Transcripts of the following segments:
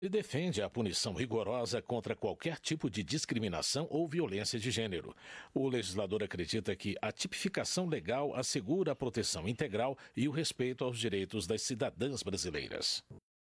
e defende a punição rigorosa contra qualquer tipo de discriminação ou violência de gênero. O legislador acredita que a tipificação legal assegura a proteção integral e o respeito aos direitos das cidadãs brasileiras.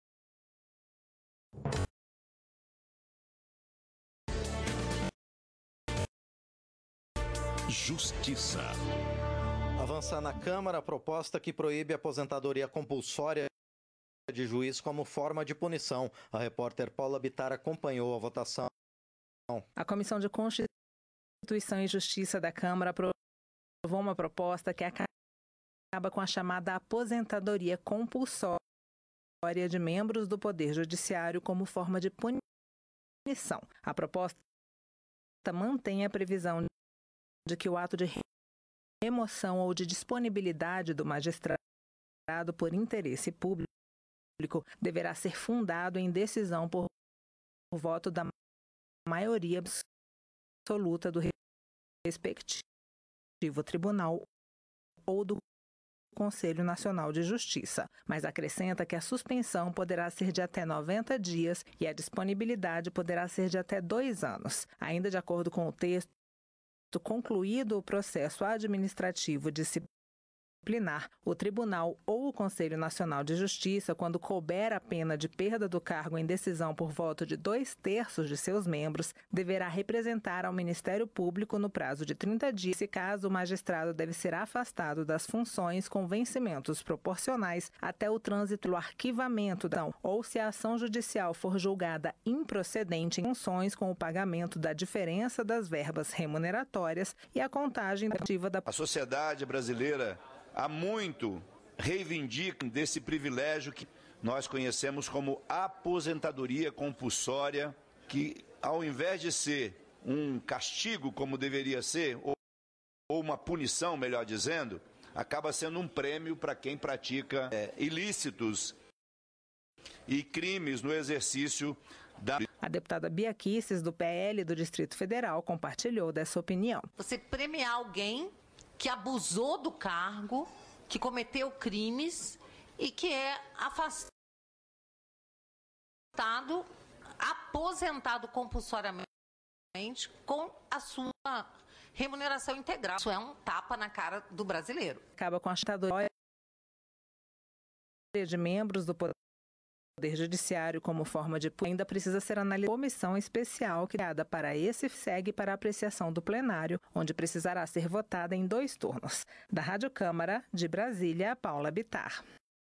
Justiça. Avança na Câmara a proposta que proíbe a aposentadoria compulsória de juiz como forma de punição. A repórter Paula Bittar acompanhou a votação. A Comissão de Constituição e Justiça da Câmara aprovou uma proposta que acaba com a chamada aposentadoria compulsória de membros do Poder Judiciário como forma de punição. A proposta mantém a previsão de que o ato de remoção ou de disponibilidade do magistrado por interesse público deverá ser fundado em decisão por voto da maioria absoluta do respectivo tribunal ou do Conselho Nacional de Justiça, mas acrescenta que a suspensão poderá ser de até 90 dias e a disponibilidade poderá ser de até 2 anos. Ainda de acordo com o texto, concluído o processo administrativo disciplinar, o Tribunal ou o Conselho Nacional de Justiça, quando couber a pena de perda do cargo em decisão por voto de 2/3 de seus membros, deverá representar ao Ministério Público no prazo de 30 dias. Nesse caso, o magistrado deve ser afastado das funções com vencimentos proporcionais até o trânsito do arquivamento ou se a ação judicial for julgada improcedente em funções com o pagamento da diferença das verbas remuneratórias e a contagem ativa da... A sociedade brasileira há muito reivindica desse privilégio que nós conhecemos como aposentadoria compulsória, que ao invés de ser um castigo como deveria ser, ou uma punição, melhor dizendo, acaba sendo um prêmio para quem pratica ilícitos e crimes no exercício da... A deputada Bia Kicis, do PL do Distrito Federal, compartilhou dessa opinião. Você premiar alguém que abusou do cargo, que cometeu crimes e que é afastado, aposentado compulsoriamente com a sua remuneração integral. Isso é um tapa na cara do brasileiro. Acaba com a aposentadoria de membros do Poder Judiciário como forma de punição. Ainda precisa ser analisada uma comissão especial criada para esse segue para a apreciação do plenário, onde precisará ser votada em 2 turnos. Da Rádio Câmara, de Brasília, Paula Bittar.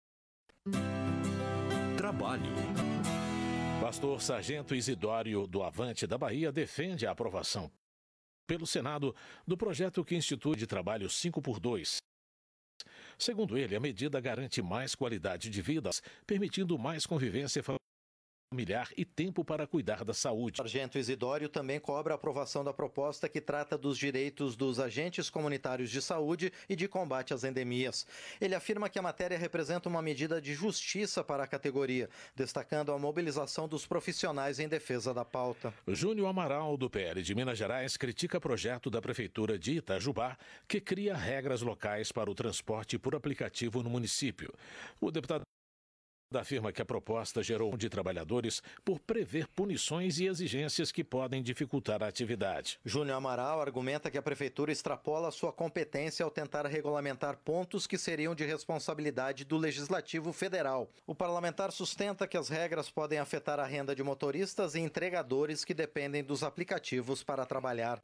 Trabalho. Pastor Sargento Isidório do Avante da Bahia defende a aprovação pelo Senado do projeto que institui de trabalho 5x2. Segundo ele, a medida garante mais qualidade de vida, permitindo mais convivência familiar e tempo para cuidar da saúde. O sargento Isidório também cobra a aprovação da proposta que trata dos direitos dos agentes comunitários de saúde e de combate às endemias. Ele afirma que a matéria representa uma medida de justiça para a categoria, destacando a mobilização dos profissionais em defesa da pauta. Júnior Amaral, do PL de Minas Gerais, critica projeto da Prefeitura de Itajubá que cria regras locais para o transporte por aplicativo no município. O deputado afirma que a proposta gerou de trabalhadores por prever punições e exigências que podem dificultar a atividade. Júnior Amaral argumenta que a Prefeitura extrapola sua competência ao tentar regulamentar pontos que seriam de responsabilidade do Legislativo Federal. O parlamentar sustenta que as regras podem afetar a renda de motoristas e entregadores que dependem dos aplicativos para trabalhar.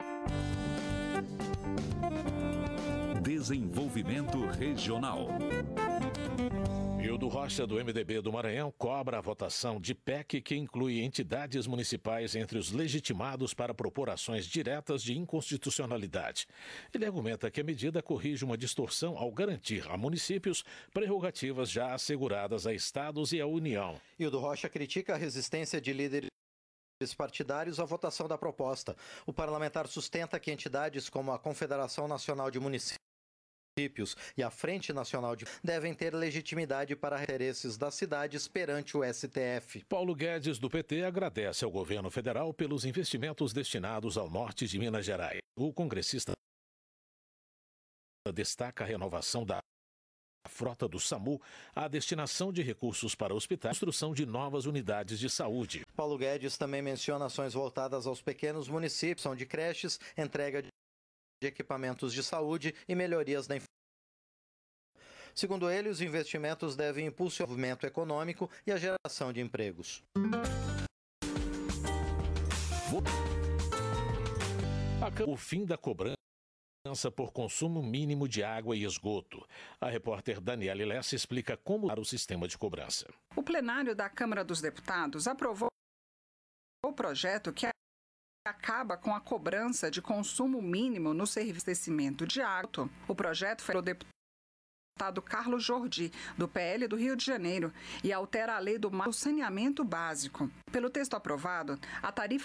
Desenvolvimento Regional. Hildo Rocha, do MDB do Maranhão, cobra a votação de PEC que inclui entidades municipais entre os legitimados para propor ações diretas de inconstitucionalidade. Ele argumenta que a medida corrige uma distorção ao garantir a municípios prerrogativas já asseguradas a estados e à União. Hildo Rocha critica a resistência de líderes partidários à votação da proposta. O parlamentar sustenta que entidades como a Confederação Nacional de Municípios e a Frente Nacional devem ter legitimidade para interesses das cidades perante o STF. Paulo Guedes, do PT, agradece ao governo federal pelos investimentos destinados ao norte de Minas Gerais. O congressista destaca a renovação da frota do SAMU a destinação de recursos para hospitais e construção de novas unidades de saúde. Paulo Guedes também menciona ações voltadas aos pequenos municípios, onde creches, entrega de equipamentos de saúde e melhorias da infraestrutura. Segundo ele, os investimentos devem impulsionar o desenvolvimento econômico e a geração de empregos. O fim da cobrança por consumo mínimo de água e esgoto. A repórter Daniele Lessa explica como usar o sistema de cobrança. O plenário da Câmara dos Deputados aprovou o projeto que acaba com a cobrança de consumo mínimo no serviço de abastecimento de água. O projeto foi do deputado Carlos Jordi, do PL do Rio de Janeiro, e altera a lei do saneamento básico. Pelo texto aprovado, a tarifa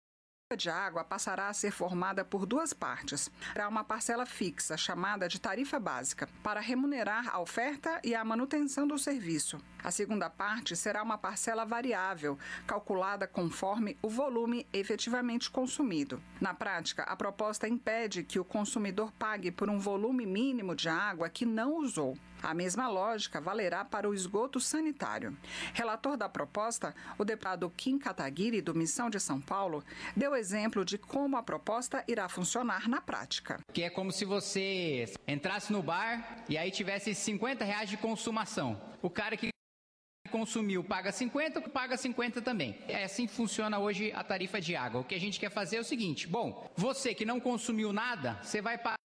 de água passará a ser formada por duas partes. Terá uma parcela fixa, chamada de tarifa básica, para remunerar a oferta e a manutenção do serviço. A segunda parte será uma parcela variável, calculada conforme o volume efetivamente consumido. Na prática, a proposta impede que o consumidor pague por um volume mínimo de água que não usou. A mesma lógica valerá para o esgoto sanitário. Relator da proposta, o deputado Kim Kataguiri, do Missão de São Paulo, deu exemplo de como a proposta irá funcionar na prática. Que é como se você entrasse no bar e aí tivesse R$50 de consumação. O cara que consumiu paga 50, paga 50 também. É assim que funciona hoje a tarifa de água. O que a gente quer fazer é o seguinte: bom, você que não consumiu nada, você vai pagar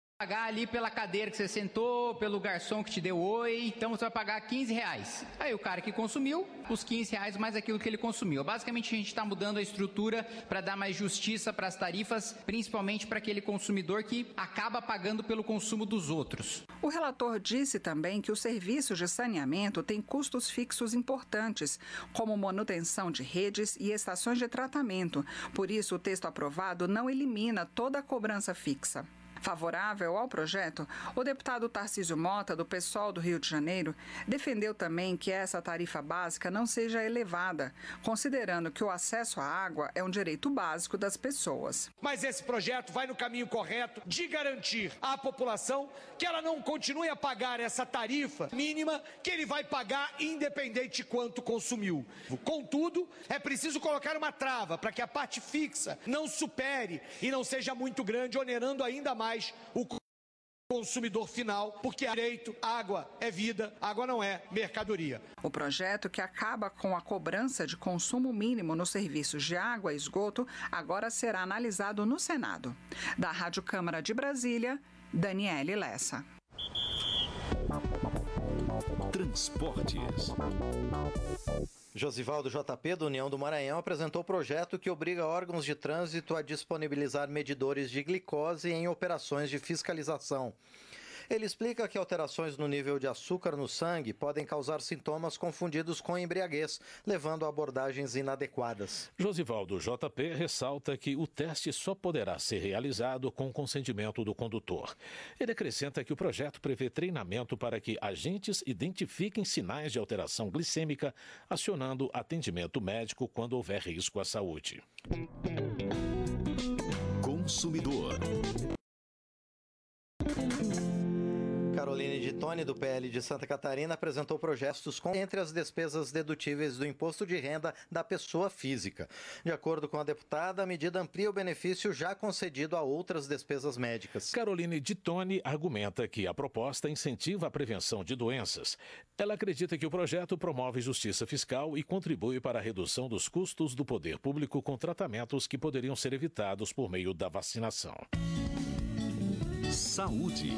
ali pela cadeira que você sentou, pelo garçom que te deu oi, então você vai pagar R$15. Aí o cara que consumiu, os R$15 mais aquilo que ele consumiu. Basicamente a gente está mudando a estrutura para dar mais justiça para as tarifas, principalmente para aquele consumidor que acaba pagando pelo consumo dos outros. O relator disse também que os serviços de saneamento têm custos fixos importantes, como manutenção de redes e estações de tratamento. Por isso, o texto aprovado não elimina toda a cobrança fixa. Favorável ao projeto, o deputado Tarcísio Mota, do PSOL do Rio de Janeiro, defendeu também que essa tarifa básica não seja elevada, considerando que o acesso à água é um direito básico das pessoas. Mas esse projeto vai no caminho correto de garantir à população que ela não continue a pagar essa tarifa mínima que ele vai pagar independente de quanto consumiu. Contudo, é preciso colocar uma trava para que a parte fixa não supere e não seja muito grande, onerando ainda mais o consumidor final, porque direito, água é vida, água não é mercadoria. O projeto, que acaba com a cobrança de consumo mínimo nos serviços de água e esgoto, agora será analisado no Senado. Da Rádio Câmara de Brasília, Daniele Lessa. Transportes. Josivaldo JP, do União do Maranhão, apresentou o projeto que obriga órgãos de trânsito a disponibilizar medidores de glicose em operações de fiscalização. Ele explica que alterações no nível de açúcar no sangue podem causar sintomas confundidos com embriaguez, levando a abordagens inadequadas. Josivaldo JP ressalta que o teste só poderá ser realizado com consentimento do condutor. Ele acrescenta que o projeto prevê treinamento para que agentes identifiquem sinais de alteração glicêmica, acionando atendimento médico quando houver risco à saúde. Consumidor. Caroline de Toni, do PL de Santa Catarina, apresentou projetos entre as despesas dedutíveis do imposto de renda da pessoa física. De acordo com a deputada, a medida amplia o benefício já concedido a outras despesas médicas. Caroline de Toni argumenta que a proposta incentiva a prevenção de doenças. Ela acredita que o projeto promove justiça fiscal e contribui para a redução dos custos do poder público com tratamentos que poderiam ser evitados por meio da vacinação. Saúde.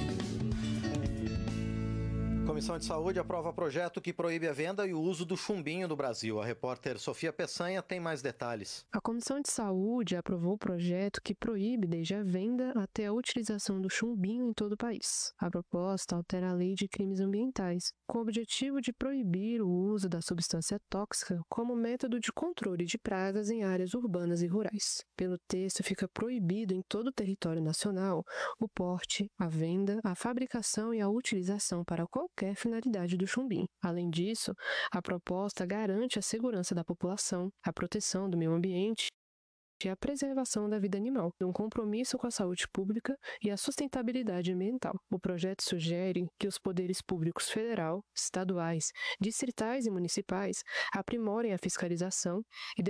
A Comissão de Saúde aprova projeto que proíbe a venda e o uso do chumbinho no Brasil. A repórter Sofia Peçanha tem mais detalhes. A Comissão de Saúde aprovou o projeto que proíbe desde a venda até a utilização do chumbinho em todo o país. A proposta altera a Lei de Crimes Ambientais, com o objetivo de proibir o uso da substância tóxica como método de controle de pragas em áreas urbanas e rurais. Pelo texto, fica proibido em todo o território nacional o porte, a venda, a fabricação e a utilização para qualquer finalidade do chumbinho. Além disso, a proposta garante a segurança da população, a proteção do meio ambiente a preservação da vida animal, um compromisso com a saúde pública e a sustentabilidade ambiental. O projeto sugere que os poderes públicos federal, estaduais, distritais e municipais aprimorem a fiscalização e